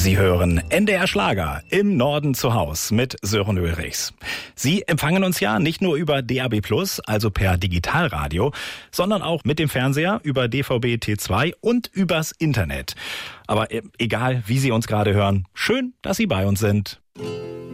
Sie hören NDR Schlager im Norden zu Haus mit Sören Ulrichs. Sie empfangen uns ja nicht nur über DAB+, also per Digitalradio, sondern auch mit dem Fernseher über DVB T2 und übers Internet. Aber egal, wie Sie uns gerade hören, schön, dass Sie bei uns sind.